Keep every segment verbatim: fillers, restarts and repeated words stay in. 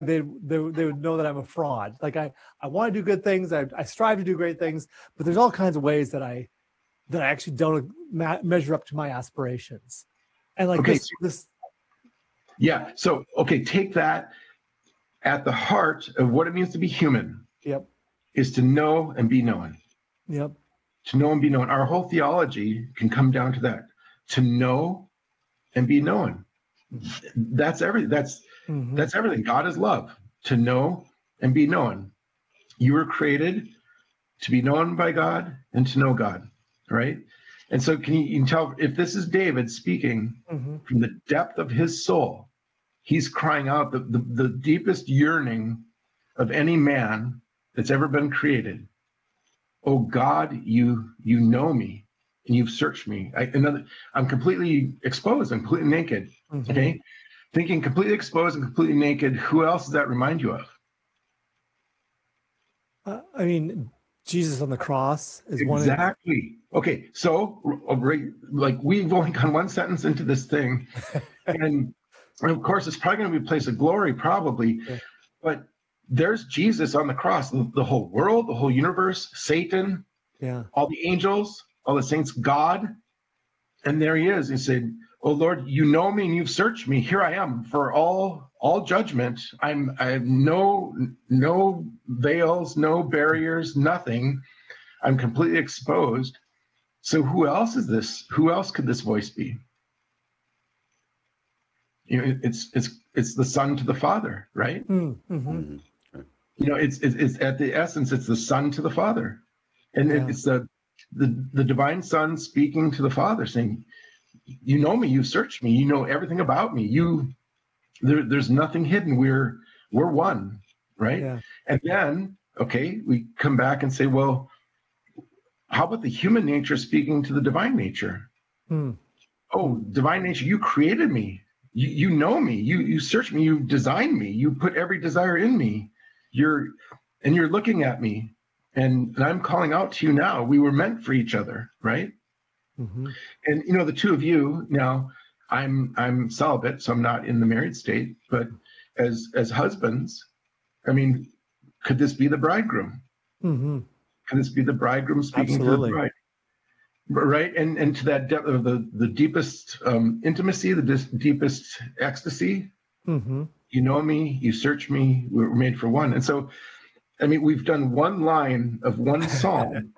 they, they they would know that I'm a fraud. Like I I want to do good things. I, I strive to do great things, but there's all kinds of ways that I that I actually don't ma- measure up to my aspirations. And like okay, this so, this yeah. So okay, take that at the heart of what it means to be human. Yep. Is to know and be known. Yep. To know and be known. Our whole theology can come down to that. To know and be known. That's everything. That's mm-hmm. that's everything. God is love. To know and be known. You were created to be known by God and to know God, right? And so can you, you can tell if this is David speaking mm-hmm. from the depth of his soul, he's crying out the, the, the deepest yearning of any man that's ever been created. Oh God, you you know me and you've searched me. I, another, I'm completely exposed. I'm completely naked. Mm-hmm. Okay, thinking completely exposed and completely naked. Who else does that remind you of? Uh, I mean, Jesus on the cross is exactly. one. Exactly. Okay, so like we've only gone one sentence into this thing, and, and of course it's probably going to be a place of glory, probably, yeah. But there's Jesus on the cross. The whole world, the whole universe, Satan, yeah, all the angels, all the saints, God, and there he is. He said, "Oh Lord, you know me and you've searched me. Here I am for all all judgment. I'm I have no no veils, no barriers, nothing. I'm completely exposed. So who else is this? Who else could this voice be? You know, it's it's it's the Son to the Father, right? Mm-hmm. Mm-hmm. You know, it's, it's it's at the essence, it's the Son to the Father, and yeah. it's the, the the divine Son speaking to the Father, saying, "You know me, you searched me, you know everything about me. You, there, there's nothing hidden. We're we're one, right?" Yeah. And then, okay, we come back and say, well, how about the human nature speaking to the divine nature? Hmm. Oh, divine nature, you created me. You you know me. You you searched me. You designed me. You put every desire in me. You're and you're looking at me, and, and I'm calling out to you now. We were meant for each other, right? Mm-hmm. And you know, the two of you now. I'm I'm celibate, so I'm not in the married state. But as as husbands, I mean, could this be the bridegroom? Mm-hmm. Could this be the bridegroom speaking Absolutely. To the bride? Right, and and to that depth of the the deepest um, intimacy, the dis- deepest ecstasy. Mm-hmm. You know me, you search me, we were made for one. And so, I mean, we've done one line of one psalm,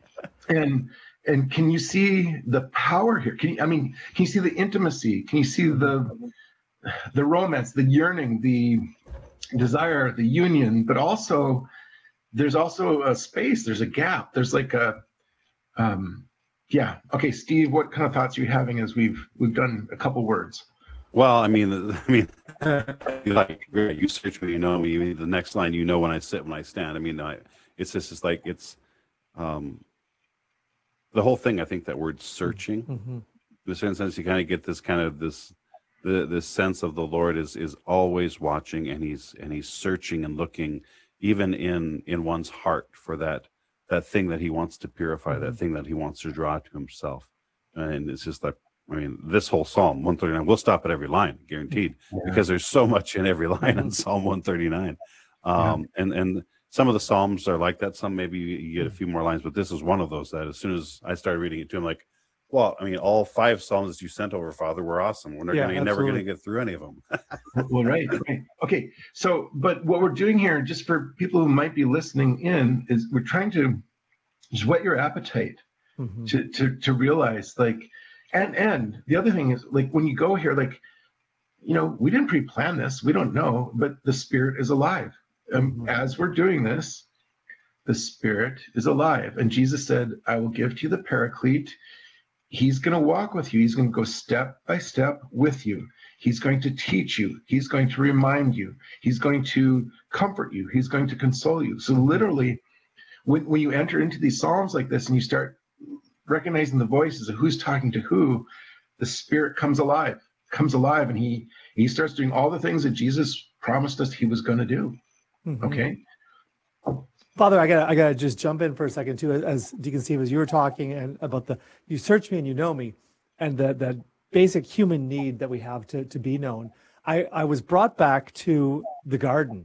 and and can you see the power here? Can you, I mean, can you see the intimacy? Can you see the the romance, the yearning, the desire, the union? But also, there's also a space. There's a gap. There's like a um, yeah. Okay, Steve, what kind of thoughts are you having as we've we've done a couple words? Well, I mean, I mean, like you search me, you know me. The next line, you know when I sit, when I stand. I mean, I, it's just it's like it's um, the whole thing. I think that word searching, mm-hmm. in a certain sense, you kind of get this kind of this the this sense of the Lord is is always watching, and he's and he's searching and looking, even in in one's heart for that. that thing that he wants to purify, mm-hmm. that thing that he wants to draw to himself. And it's just like, I mean, this whole Psalm one thirty-nine, we'll stop at every line, guaranteed, yeah. because there's so much in every line in Psalm one thirty-nine. Um, yeah. and, and some of the Psalms are like that. Some maybe you get a few more lines, but this is one of those that as soon as I started reading it to him, like, well, I mean, all five Psalms that you sent over, Father, were awesome. We're yeah, gonna, never going to get through any of them. Well, right, right. Okay, so, but what we're doing here, just for people who might be listening in, is we're trying to just whet your appetite mm-hmm. to, to, to realize, like, and, and the other thing is, like, when you go here, like, you know, we didn't pre-plan this. We don't know, but the Spirit is alive. Um, mm-hmm. As we're doing this, the Spirit is alive. And Jesus said, I will give to you the Paraclete. He's going to walk with you. He's going to go step by step with you. He's going to teach you. He's going to remind you. He's going to comfort you. He's going to console you. So literally, when, when you enter into these Psalms like this and you start recognizing the voices of who's talking to who, the Spirit comes alive, comes alive, and he, he starts doing all the things that Jesus promised us he was going to do. Mm-hmm. Okay? Father, I gotta, I gotta just jump in for a second too, as Deacon Steve, as you were talking and about the, you search me and you know me, and the, the basic human need that we have to, to be known. I, I was brought back to the garden